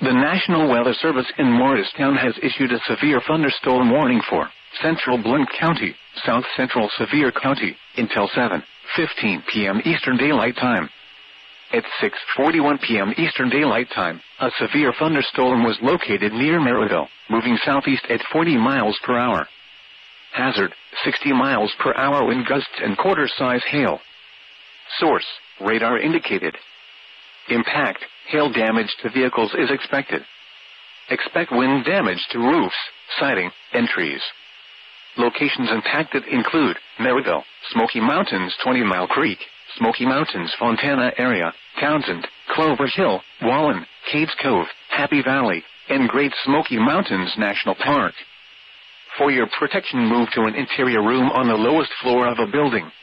The National Weather Service in Morristown has issued a severe thunderstorm warning for Central Blount County, South Central Sevier County, until 7:15 p.m. Eastern Daylight Time. At 6:41 p.m. Eastern Daylight Time, a severe thunderstorm was located near Maryville, moving southeast at 40 miles per hour. Hazard, 60 miles per hour wind gusts and quarter-size hail. Source, radar indicated. Impact, hail damage to vehicles is expected. Expect wind damage to roofs, siding, and trees. Locations impacted include Maryville, Smoky Mountains 20 Mile Creek, Smoky Mountains Fontana area, Townsend, Clover Hill, Wallen, Caves Cove, Happy Valley, and Great Smoky Mountains National Park. For your protection, move to an interior room on the lowest floor of a building.